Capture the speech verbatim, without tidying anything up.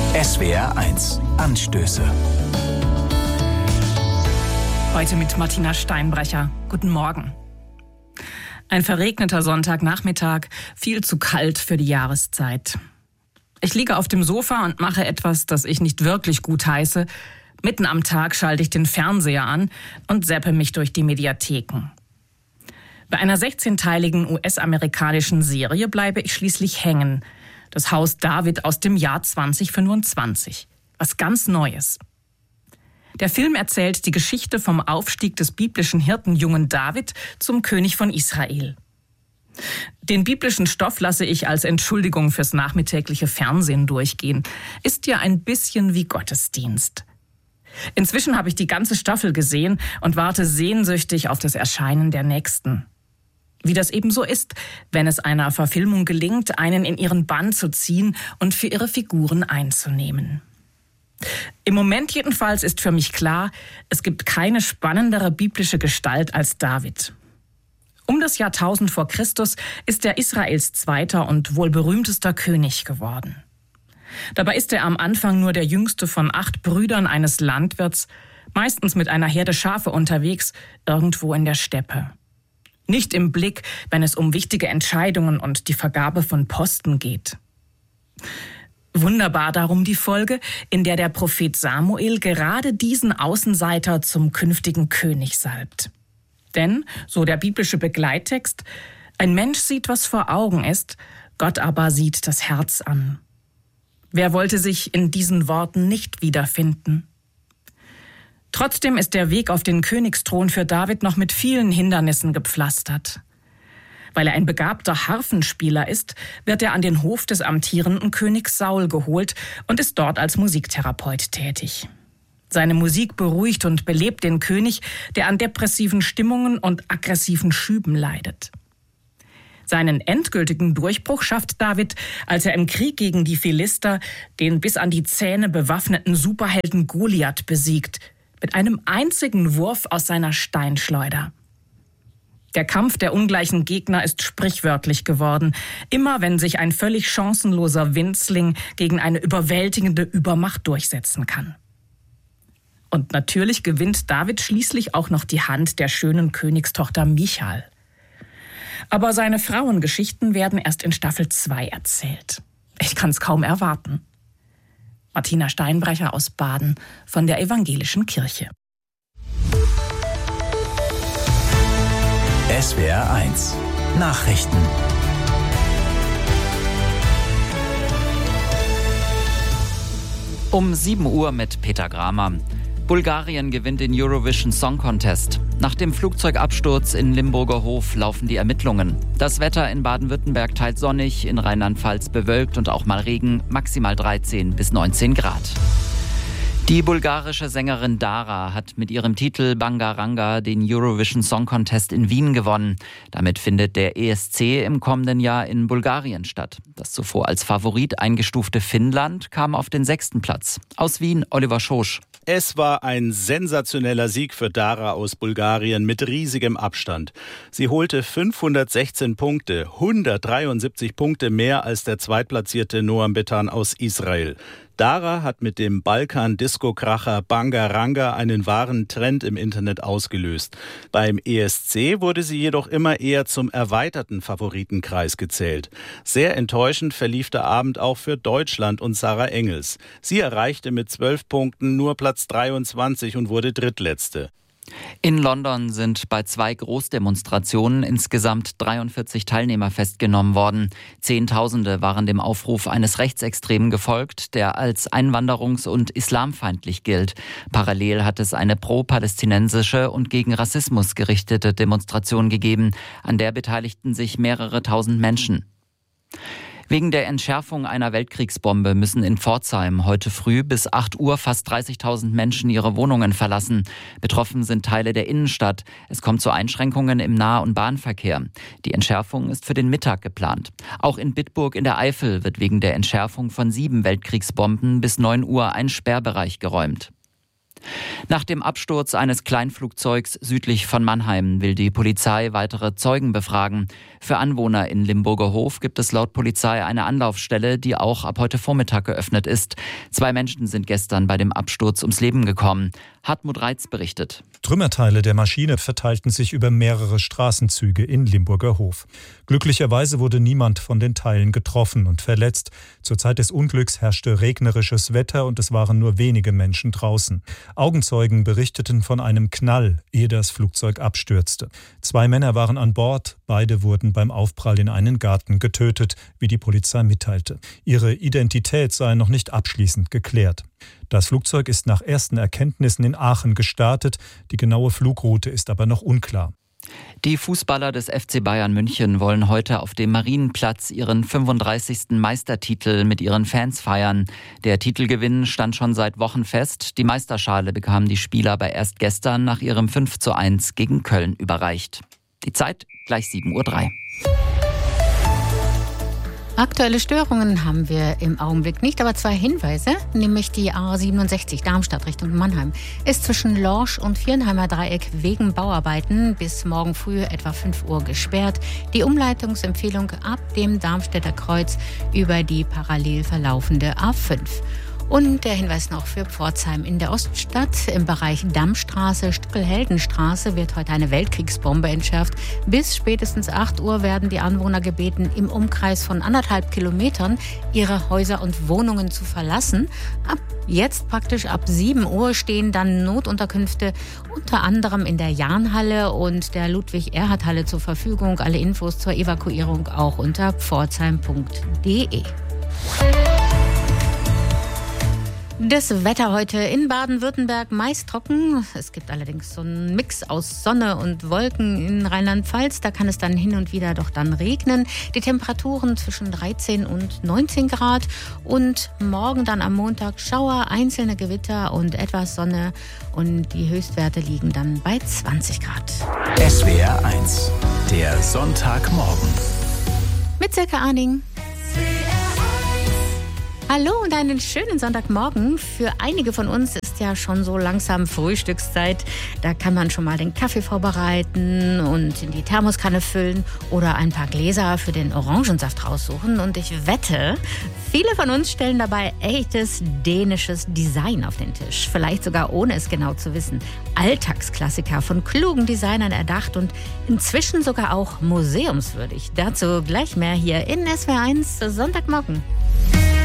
S W R eins Anstöße. Heute mit Martina Steinbrecher. Guten Morgen. Ein verregneter Sonntagnachmittag, viel zu kalt für die Jahreszeit. Ich liege auf dem Sofa und mache etwas, das ich nicht wirklich gut heiße. Mitten am Tag schalte ich den Fernseher an und zappe mich durch die Mediatheken. Bei einer sechzehnteiligen U S-amerikanischen Serie bleibe ich schließlich hängen. Das Haus David aus dem Jahr zwanzig fünfundzwanzig. Was ganz Neues. Der Film erzählt die Geschichte vom Aufstieg des biblischen Hirtenjungen David zum König von Israel. Den biblischen Stoff lasse ich als Entschuldigung fürs nachmittägliche Fernsehen durchgehen. Ist ja ein bisschen wie Gottesdienst. Inzwischen habe ich die ganze Staffel gesehen und warte sehnsüchtig auf das Erscheinen der nächsten. Wie das eben so ist, wenn es einer Verfilmung gelingt, einen in ihren Bann zu ziehen und für ihre Figuren einzunehmen. Im Moment jedenfalls ist für mich klar, es gibt keine spannendere biblische Gestalt als David. Um das Jahrtausend vor Christus ist er Israels zweiter und wohl berühmtester König geworden. Dabei ist er am Anfang nur der jüngste von acht Brüdern eines Landwirts, meistens mit einer Herde Schafe unterwegs, irgendwo in der Steppe. Nicht im Blick, wenn es um wichtige Entscheidungen und die Vergabe von Posten geht. Wunderbar darum die Folge, in der der Prophet Samuel gerade diesen Außenseiter zum künftigen König salbt. Denn, so der biblische Begleittext, ein Mensch sieht, was vor Augen ist, Gott aber sieht das Herz an. Wer wollte sich in diesen Worten nicht wiederfinden? Trotzdem ist der Weg auf den Königsthron für David noch mit vielen Hindernissen gepflastert. Weil er ein begabter Harfenspieler ist, wird er an den Hof des amtierenden Königs Saul geholt und ist dort als Musiktherapeut tätig. Seine Musik beruhigt und belebt den König, der an depressiven Stimmungen und aggressiven Schüben leidet. Seinen endgültigen Durchbruch schafft David, als er im Krieg gegen die Philister den bis an die Zähne bewaffneten Superhelden Goliath besiegt, mit einem einzigen Wurf aus seiner Steinschleuder. Der Kampf der ungleichen Gegner ist sprichwörtlich geworden, immer wenn sich ein völlig chancenloser Winzling gegen eine überwältigende Übermacht durchsetzen kann. Und natürlich gewinnt David schließlich auch noch die Hand der schönen Königstochter Michal. Aber seine Frauengeschichten werden erst in Staffel zwei erzählt. Ich kann es kaum erwarten. Martina Steinbrecher aus Baden von der Evangelischen Kirche. S W R eins Nachrichten. Um sieben Uhr mit Peter Gramer. Bulgarien gewinnt den Eurovision Song Contest. Nach dem Flugzeugabsturz in Limburger Hof laufen die Ermittlungen. Das Wetter in Baden-Württemberg teils sonnig, in Rheinland-Pfalz bewölkt und auch mal Regen, maximal dreizehn bis neunzehn Grad. Die bulgarische Sängerin Dara hat mit ihrem Titel Bangaranga den Eurovision Song Contest in Wien gewonnen. Damit findet der E S C im kommenden Jahr in Bulgarien statt. Das zuvor als Favorit eingestufte Finnland kam auf den sechsten Platz. Aus Wien, Oliver Schosch. Es war ein sensationeller Sieg für Dara aus Bulgarien mit riesigem Abstand. Sie holte fünfhundertsechzehn Punkte, hundertdreiundsiebzig Punkte mehr als der zweitplatzierte Noam Betan aus Israel. Dara hat mit dem Balkan-Disco-Kracher Bangaranga einen wahren Trend im Internet ausgelöst. Beim E S C wurde sie jedoch immer eher zum erweiterten Favoritenkreis gezählt. Sehr enttäuschend verlief der Abend auch für Deutschland und Sarah Engels. Sie erreichte mit zwölf Punkten nur Platz dreiundzwanzig und wurde Drittletzte. In London sind bei zwei Großdemonstrationen insgesamt dreiundvierzig Teilnehmer festgenommen worden. Zehntausende waren dem Aufruf eines Rechtsextremen gefolgt, der als einwanderungs- und islamfeindlich gilt. Parallel hat es eine pro-palästinensische und gegen Rassismus gerichtete Demonstration gegeben. An der beteiligten sich mehrere tausend Menschen. Wegen der Entschärfung einer Weltkriegsbombe müssen in Pforzheim heute früh bis acht Uhr fast dreißigtausend Menschen ihre Wohnungen verlassen. Betroffen sind Teile der Innenstadt. Es kommt zu Einschränkungen im Nah- und Bahnverkehr. Die Entschärfung ist für den Mittag geplant. Auch in Bitburg in der Eifel wird wegen der Entschärfung von sieben Weltkriegsbomben bis neun Uhr ein Sperrbereich geräumt. Nach dem Absturz eines Kleinflugzeugs südlich von Mannheim will die Polizei weitere Zeugen befragen. Für Anwohner in Limburger Hof gibt es laut Polizei eine Anlaufstelle, die auch ab heute Vormittag geöffnet ist. Zwei Menschen sind gestern bei dem Absturz ums Leben gekommen. Hartmut Reitz berichtet. Trümmerteile der Maschine verteilten sich über mehrere Straßenzüge in Limburger Hof. Glücklicherweise wurde niemand von den Teilen getroffen und verletzt. Zur Zeit des Unglücks herrschte regnerisches Wetter und es waren nur wenige Menschen draußen. Augenzeugen berichteten von einem Knall, ehe das Flugzeug abstürzte. Zwei Männer waren an Bord, beide wurden beim Aufprall in einen Garten getötet, wie die Polizei mitteilte. Ihre Identität sei noch nicht abschließend geklärt. Das Flugzeug ist nach ersten Erkenntnissen in Aachen gestartet, die genaue Flugroute ist aber noch unklar. Die Fußballer des F C Bayern München wollen heute auf dem Marienplatz ihren fünfunddreißigsten Meistertitel mit ihren Fans feiern. Der Titelgewinn stand schon seit Wochen fest. Die Meisterschale bekamen die Spieler aber erst gestern nach ihrem fünf zu eins gegen Köln überreicht. Die Zeit gleich sieben Uhr drei. Aktuelle Störungen haben wir im Augenblick nicht, aber zwei Hinweise, nämlich die A siebenundsechzig Darmstadt Richtung Mannheim ist zwischen Lorsch und Viernheimer Dreieck wegen Bauarbeiten bis morgen früh etwa fünf Uhr gesperrt. Die Umleitungsempfehlung ab dem Darmstädter Kreuz über die parallel verlaufende A fünf. Und der Hinweis noch für Pforzheim in der Oststadt. Im Bereich Dammstraße, Stückelheldenstraße wird heute eine Weltkriegsbombe entschärft. Bis spätestens acht Uhr werden die Anwohner gebeten, im Umkreis von anderthalb Kilometern ihre Häuser und Wohnungen zu verlassen. Ab jetzt praktisch ab sieben Uhr stehen dann Notunterkünfte unter anderem in der Jahnhalle und der Ludwig-Erhard-Halle zur Verfügung. Alle Infos zur Evakuierung auch unter pforzheim punkt de. Das Wetter heute in Baden-Württemberg meist trocken. Es gibt allerdings so einen Mix aus Sonne und Wolken in Rheinland-Pfalz. Da kann es dann hin und wieder doch dann regnen. Die Temperaturen zwischen dreizehn und neunzehn Grad. Und morgen dann am Montag Schauer, einzelne Gewitter und etwas Sonne. Und die Höchstwerte liegen dann bei zwanzig Grad. S W R eins, der Sonntagmorgen. Mit Silke Arning. Hallo und einen schönen Sonntagmorgen. Für einige von uns ist ja schon so langsam Frühstückszeit. Da kann man schon mal den Kaffee vorbereiten und in die Thermoskanne füllen oder ein paar Gläser für den Orangensaft raussuchen. Und ich wette, viele von uns stellen dabei echtes dänisches Design auf den Tisch. Vielleicht sogar ohne es genau zu wissen. Alltagsklassiker von klugen Designern erdacht und inzwischen sogar auch museumswürdig. Dazu gleich mehr hier in S W R eins Sonntagmorgen.